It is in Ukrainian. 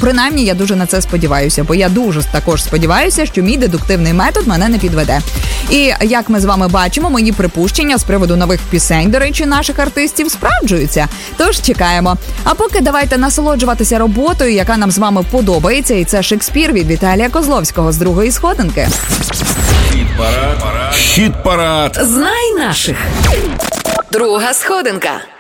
принаймні, я дуже на це сподіваюся, бо я дуже також сподіваюся, що мій дедуктивний метод мене не підведе. І, як ми з вами бачимо, мої припущення з приводу нових пісень, до речі, наших артистів справджуються. Тож чекаємо. А поки давайте насолоджуватися роботою, яка нам з вами подобається, і це «Шекспір» від Віталія Козловського з другої сходинки. Хіт-парад. Знай наших. Друга сходинка.